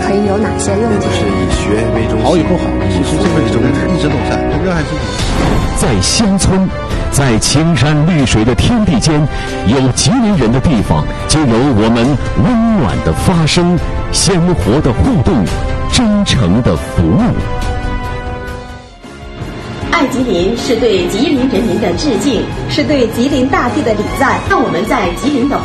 可以有哪些用途？ 是以学为中心， 好以后好，其实这份责任一直都在，热爱自己。 在乡村，在青山绿水的天地间，有吉林人的地方，就有我们温暖的发声、鲜活的互动、真诚的服务。 爱吉林是对吉林人民的致敬， 是对吉林大地的礼赞。 让我们在吉林的